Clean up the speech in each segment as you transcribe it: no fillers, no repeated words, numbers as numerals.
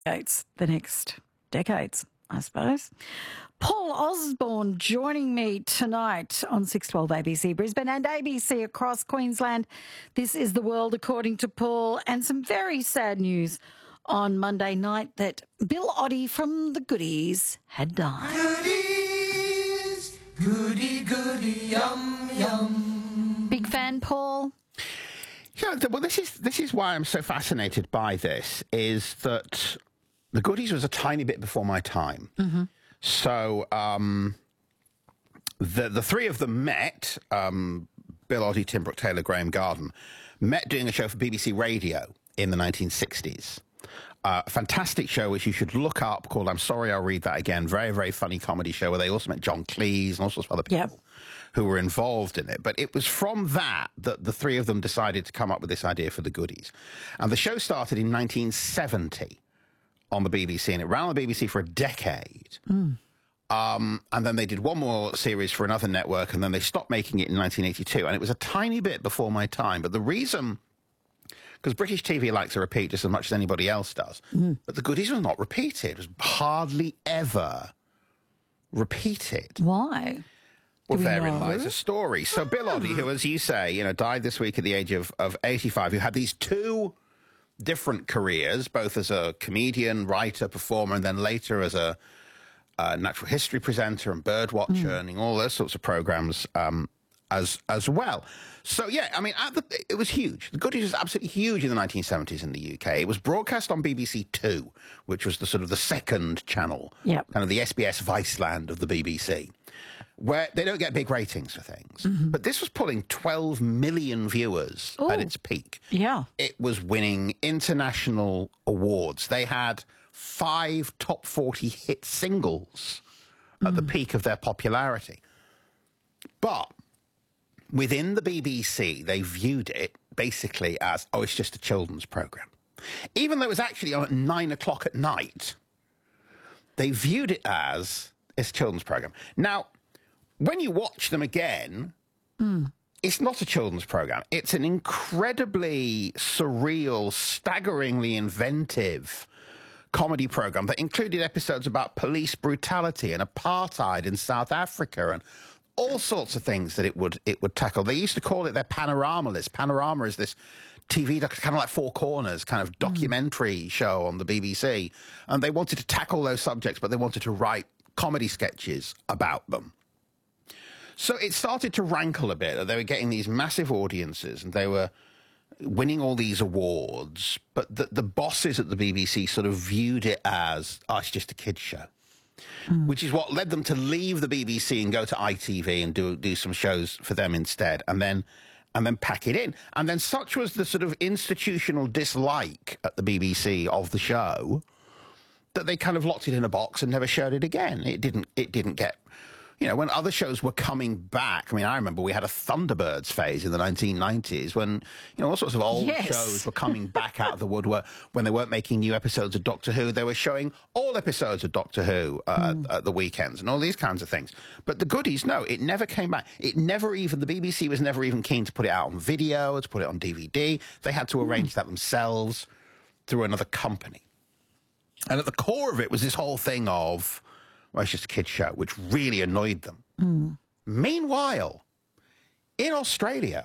the next decades, I suppose. Paul Osborne joining me tonight on 612 ABC Brisbane and ABC across Queensland. This is The World According to Paul, and some very sad news on Monday night that Bill Oddie from The Goodies had died. Goodies, goody, goody, yum, yum. Big fan, Paul? Yeah, well, this is why I'm so fascinated by this, is that The Goodies was a tiny bit before my time. Mm-hmm. So the three of them met, Bill Oddie, Tim Brooke Taylor, Graham Garden, met doing a show for BBC Radio in the 1960s. A fantastic show which you should look up called I'm Sorry I'll Read That Again. Very, very funny comedy show where they also met John Cleese and all sorts of other people who were involved in it. But it was from that the three of them decided to come up with this idea for The Goodies. And the show started in 1970 on the BBC, and it ran on the BBC for a decade. And then they did one more series for another network, and then they stopped making it in 1982. And it was a tiny bit before my time. But the reason, because British TV likes to repeat just as much as anybody else does, but The Goodies was not repeated. It was hardly ever repeated. Why? Well, therein lies a story. So Bill Oddie, who, as you say, died this week at the age of 85, who had these two different careers, both as a comedian, writer, performer, and then later as a natural history presenter and bird watcher and all those sorts of programs as well. So, yeah, I mean, it was huge. The Goodies was absolutely huge in the 1970s in the UK. It was broadcast on BBC Two, which was the sort of the second channel, kind of the SBS Viceland of the BBC, where they don't get big ratings for things. But this was pulling 12 million viewers at its peak. Yeah. It was winning international awards. They had 5 top 40 hit singles at the peak of their popularity. But within the BBC, they viewed it basically as, it's just a children's programme. Even though it was actually on at 9 o'clock at night, they viewed it as it's a children's programme. Now, when you watch them again, it's not a children's programme. It's an incredibly surreal, staggeringly inventive comedy programme that included episodes about police brutality and apartheid in South Africa and all sorts of things that it would tackle. They used to call it their Panorama list. Panorama is this TV, kind of like Four Corners, kind of documentary show on the BBC. And they wanted to tackle those subjects, but they wanted to write comedy sketches about them. So it started to rankle a bit that they were getting these massive audiences and they were winning all these awards, but the bosses at the BBC sort of viewed it as, it's just a kids' show. Which is what led them to leave the BBC and go to ITV and do some shows for them instead, and then pack it in. And then such was the sort of institutional dislike at the BBC of the show that they kind of locked it in a box and never showed it again. It didn't get, when other shows were coming back. I mean, I remember we had a Thunderbirds phase in the 1990s when, all sorts of old shows were coming back out of the woodwork. When they weren't making new episodes of Doctor Who, they were showing all episodes of Doctor Who at the weekends and all these kinds of things. But The Goodies, no, it never came back. The BBC was never even keen to put it out on video or to put it on DVD. They had to arrange that themselves through another company. And at the core of it was this whole thing of, it's just a kid's show, which really annoyed them. Meanwhile, in Australia,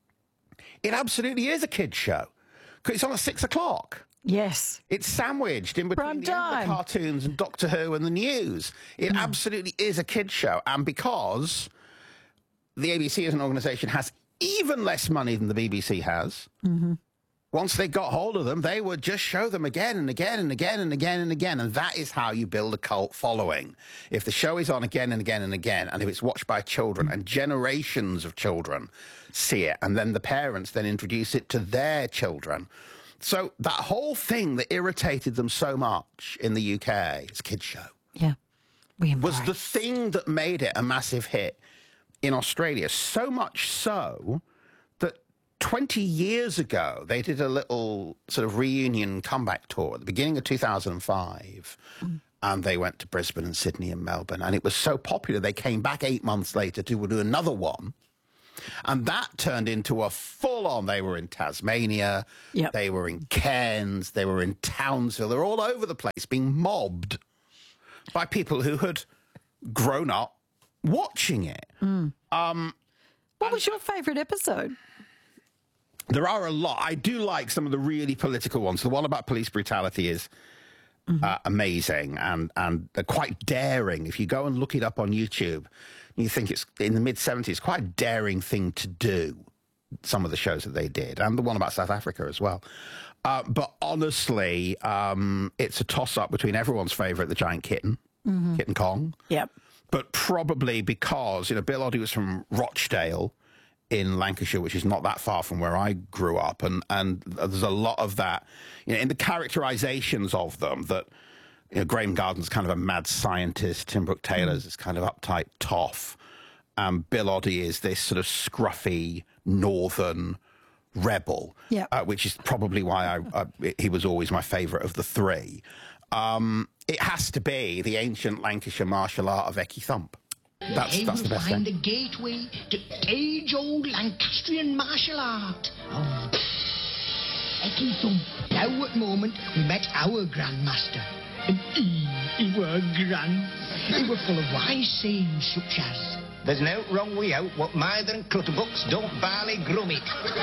it absolutely is a kid's show. Because it's on at 6 o'clock. Yes. It's sandwiched in between the cartoons and Doctor Who and the news. It absolutely is a kid's show. And because the ABC as an organisation has even less money than the BBC has, once they got hold of them, they would just show them again and again and again and again and again. And that is how you build a cult following. If the show is on again and again and again, and if it's watched by children and generations of children see it, and then the parents then introduce it to their children. So that whole thing that irritated them so much in the UK, it's a kid's show. Yeah. Was the thing that made it a massive hit in Australia. So much so that 20 years ago, they did a little sort of reunion comeback tour at the beginning of 2005. And they went to Brisbane and Sydney and Melbourne. And it was so popular, they came back 8 months later to do another one. And that turned into a full-on, they were in Tasmania, Yep. they were in Cairns, they were in Townsville, they were all over the place being mobbed by people who had grown up watching it. What was your favourite episode? There are a lot. I do like some of the really political ones. The one about police brutality is amazing and quite daring. If you go and look it up on YouTube, you think it's in the mid-70s, quite a daring thing to do, some of the shows that they did, and the one about South Africa as well. But honestly, it's a toss-up between everyone's favourite, the giant kitten, Kitten Kong. Yep. But probably because, Bill Oddie was from Rochdale in Lancashire, which is not that far from where I grew up. And there's a lot of that, in the characterizations of them that, Graham Garden's kind of a mad scientist, Tim Brooke Taylor's is kind of uptight toff. Bill Oddie is this sort of scruffy northern rebel, which is probably why he was always my favourite of the three. It has to be the ancient Lancashire martial art of Ecky Thump. That's the best find thing. the gateway to age-old Lancastrian martial art of Ecky Thump. Now at moment we met our Grandmaster, and he were grand. He were full of wise sayings such as, "There's no wrong way out what Mither and Clutterbucks don't barley grummit."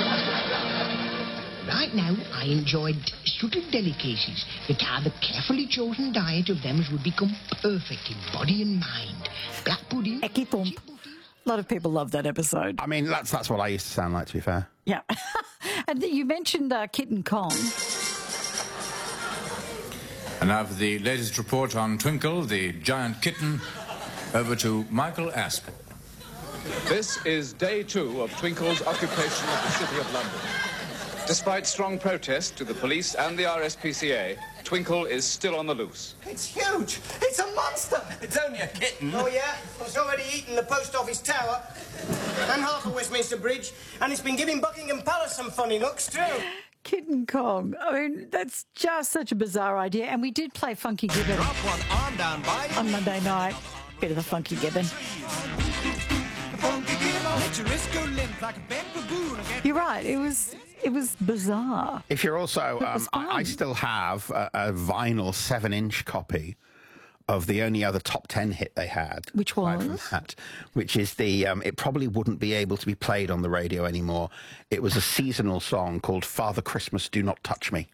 Right now, I enjoyed subtle delicacies that are the carefully chosen diet of them as would become perfect in body and mind. Black pudding. Ecky Thump. A lot of people love that episode. I mean, that's what I used to sound like, to be fair. Yeah. And you mentioned Kitten Kong. And now for the latest report on Twinkle, the giant kitten, over to Michael Asp. This is day 2 of Twinkle's occupation of the City of London. Despite strong protest to the police and the RSPCA, Twinkle is still on the loose. It's huge. It's a monster. It's only a kitten. Oh, yeah? It's already eaten the post office tower and half of Westminster Bridge, and it's been giving Buckingham Palace some funny looks, too. Kitten Kong. I mean, that's just such a bizarre idea. And we did play Funky Gibbon Drop one arm down by on Monday night. Bit of the Funky Gibbon. Let your wrist go limp like a bent baboon. You're right. It was bizarre. If you're also, was fun. I still have a vinyl 7-inch copy of the only other top 10 hit they had. Which aside from was? that, which is the, it probably wouldn't be able to be played on the radio anymore. It was a seasonal song called Father Christmas, Do Not Touch Me.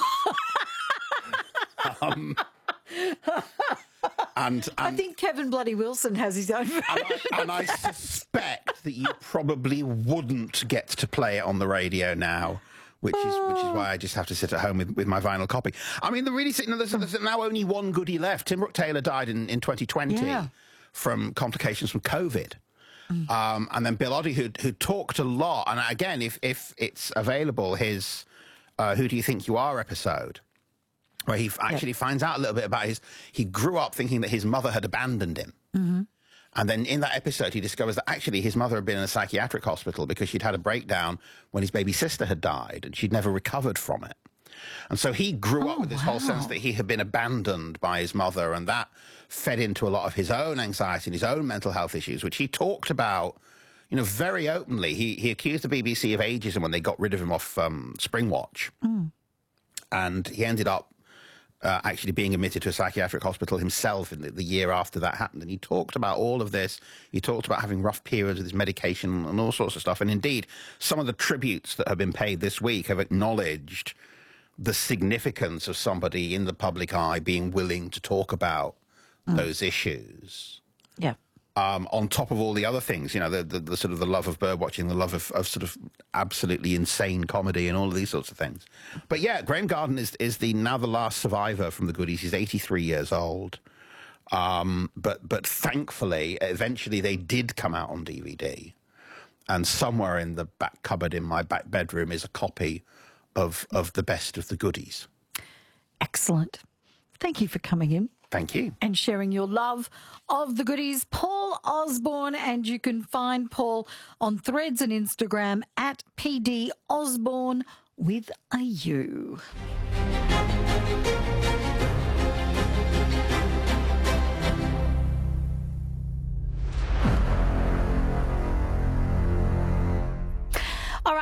And I think Kevin Bloody Wilson has his own version. and I suspect that you probably wouldn't get to play it on the radio now, which is why I just have to sit at home with my vinyl copy. I mean, there's now only one goodie left. Tim Brooke Taylor died in 2020 from complications from COVID. And then Bill Oddie, who talked a lot, and again, if it's available, his Who Do You Think You Are episode, where he actually finds out a little bit about he grew up thinking that his mother had abandoned him. And then in that episode, he discovers that actually his mother had been in a psychiatric hospital because she'd had a breakdown when his baby sister had died and she'd never recovered from it. And so he grew up with this whole sense that he had been abandoned by his mother, and that fed into a lot of his own anxiety and his own mental health issues, which he talked about, very openly. He accused the BBC of ageism when they got rid of him off Springwatch. And he ended up actually being admitted to a psychiatric hospital himself in the year after that happened. And he talked about all of this. He talked about having rough periods with his medication and all sorts of stuff. And indeed, some of the tributes that have been paid this week have acknowledged the significance of somebody in the public eye being willing to talk about those issues. Yeah. On top of all the other things, the sort of the love of bird watching, the love of sort of absolutely insane comedy and all of these sorts of things. But yeah, Graham Garden is now the last survivor from the Goodies. He's 83 years old. But thankfully, eventually they did come out on DVD. And somewhere in the back cupboard in my back bedroom is a copy of the best of the Goodies. Excellent. Thank you for coming in. Thank you. And sharing your love of the Goodies. Paul Osborne, and you can find Paul on Threads and Instagram at PD Osborne with a U.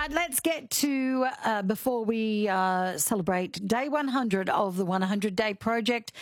right, let's get to, before we celebrate day 100 of the 100 Day Project,